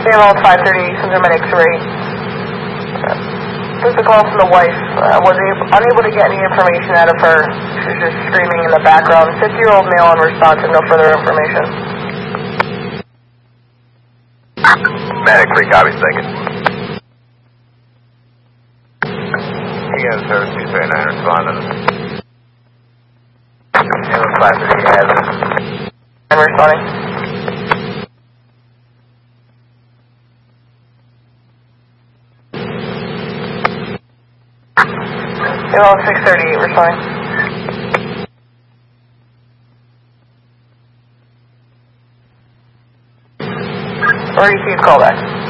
Ambulance 530, Symptomatic 3. Took the call from the wife. Was unable to get any information out of her. She was just screaming in the background. 50-year-old male unresponsive, no further information. Medic 3, copy, second. Again, service 239, responding. Ambulance 530 has it. I'm responding. Ambulance 638, responding. Or received callback.